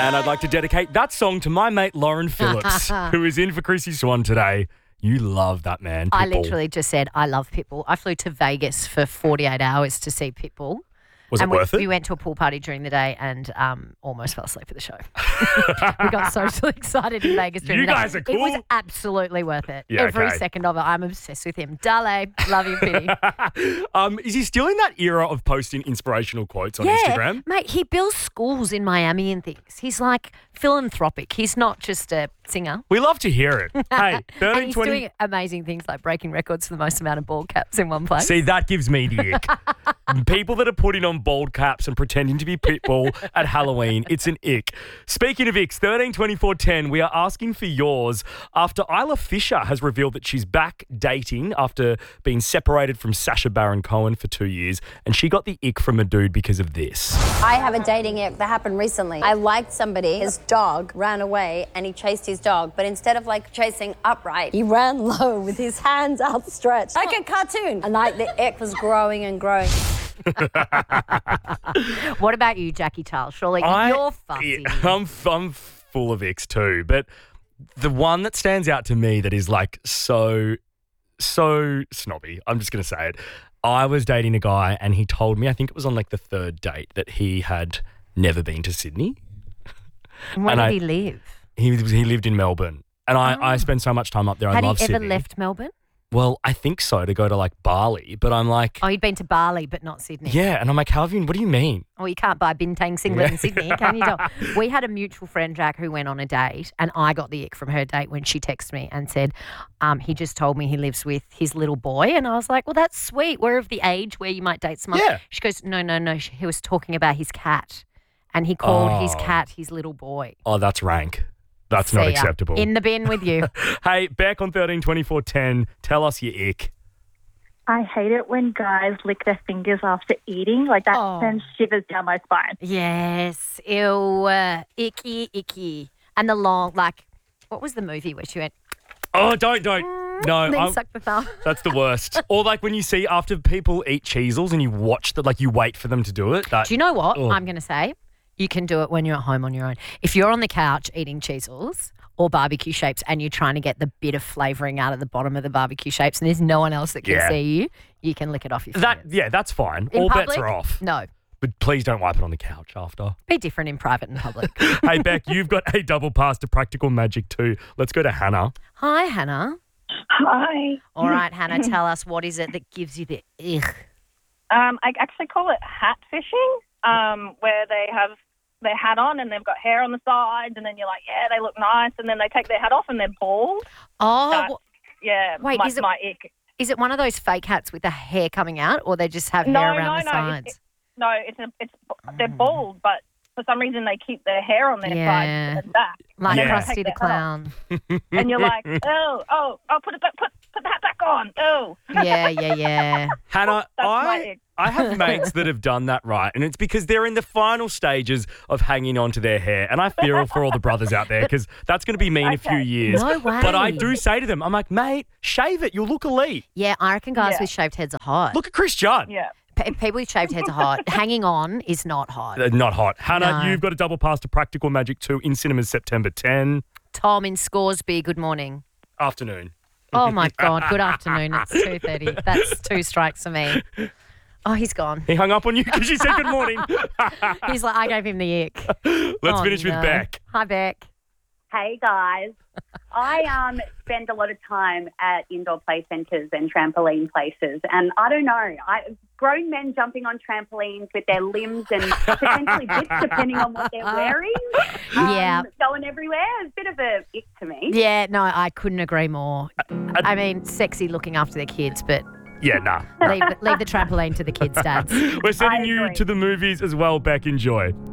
And I'd like to dedicate that song to my mate Lauren Phillips, who is in for Chrissy Swan today. You love that man, Pitbull. I literally just said, I love Pitbull. I flew to Vegas for 48 hours to see Pitbull. Was it worth it? We went to a pool party during the day and almost fell asleep at the show. We got so excited in Vegas during the day. You guys are cool. It was absolutely worth it. Yeah, Every okay. second of it. I'm obsessed with him. Dale, love you, Pitty. Is he still in that era of posting inspirational quotes on Instagram? Mate, he builds schools in Miami and things. He's like philanthropic. He's not just a singer. We love to hear it. Hey, And 13, he's 20... doing amazing things like breaking records for the most amount of bald caps in one place. See, that gives me the ick. People that are putting on bald caps and pretending to be Pitbull at Halloween, it's an ick. Speaking of icks, 13 24 10, we are asking for yours after Isla Fisher has revealed that she's back dating after being separated from Sacha Baron Cohen for 2 years, and she got the ick from a dude because of this. I have a dating ick that happened recently. I liked somebody, his dog ran away and he chased his dog, but instead of like chasing upright, he ran low with his hands outstretched like a cartoon. And like the ick was growing and growing. What about you, Jackie Charles? Surely you're fussy. I'm full of icks too, but the one that stands out to me that is like so snobby, I'm just going to say it. I was dating a guy and he told me, I think it was on like the third date, that he had never been to Sydney. Where did he live? He lived in Melbourne. And I spend so much time up there. I love Sydney. Had he ever left Melbourne? Well, I think so, to go to like Bali. But I'm like... Oh, you'd been to Bali but not Sydney. Yeah. And I'm like, Calvin, what do you mean? Oh, you can't buy Bintang singlet in Sydney, can you? We had a mutual friend, Jack, who went on a date and I got the ick from her date when she texted me and said, he just told me he lives with his little boy. And I was like, well, that's sweet. We're of the age where you might date someone. Yeah. She goes, no. He was talking about his cat and he called his cat his little boy. Oh, that's rank. That's not acceptable. In the bin with you. Hey, Beck on 13 24 10, tell us your ick. I hate it when guys lick their fingers after eating. Like that sends shivers down my spine. Yes. Ew. Icky. And the long, like, what was the movie where she went, Oh, don't. No, then suck the thumb? that's the worst. Or like when you see after people eat cheesels and you watch that, like you wait for them to do it. Do you know what I'm going to say? You can do it when you're at home on your own. If you're on the couch eating cheesels or barbecue shapes and you're trying to get the bit of flavouring out of the bottom of the barbecue shapes and there's no one else that can see you can lick it off your fingers. That's fine. In All public, bets are off. No. But please don't wipe it on the couch after. Be different in private and public. Hey, Beck, you've got a double pass to Practical Magic 2. Let's go to Hannah. Hi, Hannah. Hi. All right, Hannah, tell us, what is it that gives you the ugh? I actually call it hat fishing, where they have their hat on and they've got hair on the sides and then you're like, yeah, they look nice, and then they take their hat off and they're bald. Oh, Wait, my ick. Is it one of those fake hats with the hair coming out, or they just have hair around the sides? They're bald, but for some reason they keep their hair on their sides and back. Like Yeah. Krusty the Clown. And you're like, put it back, put the hat back on. Oh. Yeah. Hannah, That's my ick. I have mates that have done that right, and it's because they're in the final stages of hanging on to their hair. And I feel for all the brothers out there because that's going to be me in a few years. No way. But I do say to them, I'm like, mate, shave it. You'll look elite. Yeah, I reckon guys with shaved heads are hot. Look at Chris Judd. Yeah. People with shaved heads are hot. Hanging on is not hot. Not hot. Hannah, No. you've got a double pass to Practical Magic 2 in cinemas September 10. Tom in Scoresby, good morning. Afternoon. Oh, my God. Good afternoon. It's 2:30. That's 2 strikes for me. Oh, he's gone. He hung up on you because you said good morning. He's like, I gave him the ick. Let's finish with Beck. Hi, Beck. Hey guys, I spend a lot of time at indoor play centres and trampoline places, and I don't know, grown men jumping on trampolines with their limbs and potentially bits depending on what they're wearing, going everywhere, is a bit of a ick to me. Yeah, no, I couldn't agree more. I mean, sexy looking after their kids, but Yeah, nah. leave the trampoline to the kids' dads. We're sending you to the movies as well, Beck. Enjoy.